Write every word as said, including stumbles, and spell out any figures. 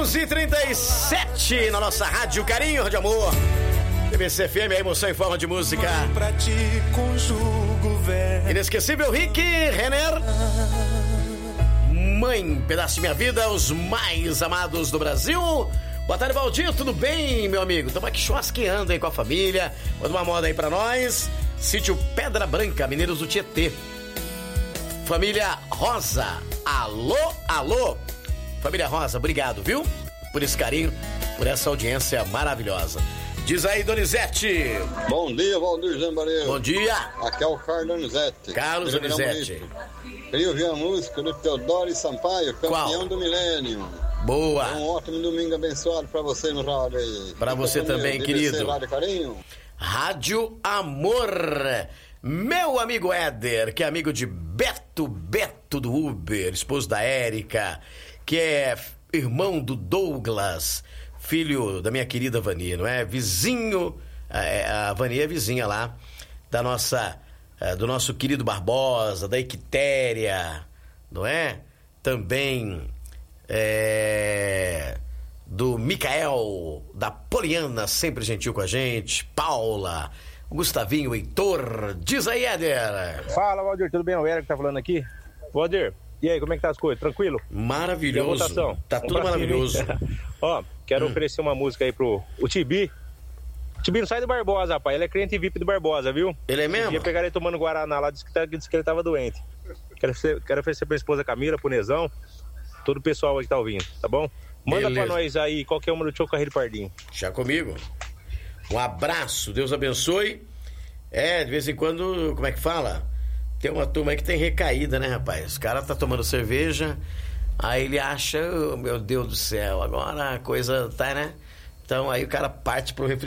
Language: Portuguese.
onze e trinta e sete na nossa rádio Carinho, Rádio Amor. T V C F M, a emoção em forma de música. Pra ti conjugo velho. Inesquecível Rick Renner. Mãe, pedaço de minha vida, os mais amados do Brasil. Boa tarde, Valdir, tudo bem, meu amigo? Estamos aqui churrasqueando aí com a família. Manda uma moda aí pra nós. Sítio Pedra Branca, Mineiros do Tietê. Família Rosa, alô, alô. Família Rosa, obrigado, viu? Por esse carinho, por essa audiência maravilhosa. Diz aí, Donizete. Bom dia, Valdir Zambareiro. Bom dia. Aqui é o Carlos Donizete. Carlos Donizete. Queria ouvir a música do Teodoro Sampaio, campeão Qual? do milênio. Boa. Um ótimo domingo abençoado pra você no rádio aí. Pra você também, querido. Rádio Carinho. Rádio Amor. Meu amigo Éder, que é amigo de Beto, Beto do Uber, esposo da Érica, que é irmão do Douglas, filho da minha querida Vania, não é? Vizinho, a, a Vania é vizinha lá, da nossa, do nosso querido Barbosa, da Equitéria, não é? Também é, do Micael, da Poliana, sempre gentil com a gente, Paula, Gustavinho, Heitor. Diz aí, Éder. Fala, Valdir, tudo bem? O Eric tá falando aqui. Valdir, e aí, como é que tá as coisas? Tranquilo? Maravilhoso. Tá tudo maravilhoso. Ó, quero hum. oferecer uma música aí pro o Tibi. O Tibi não sai do Barbosa, rapaz. Ele é cliente V I P do Barbosa, viu? Ele é mesmo? Eu ia pegar ele tomando Guaraná lá, disse que, tá, disse que ele tava doente. Quero oferecer, quero oferecer pra esposa Camila, pro Nezão, todo o pessoal aí que tá ouvindo, tá bom? Manda Beleza. Pra nós aí qualquer uma do Tio Carreiro Pardinho. Já comigo. Um abraço, Deus abençoe. É, de vez em quando, como é que fala? Tem uma turma aí que tem recaída, né, rapaz? Os caras tá tomando cerveja, aí ele acha, oh, meu Deus do céu, agora a coisa tá, né? Então aí o cara parte pro refrigerante.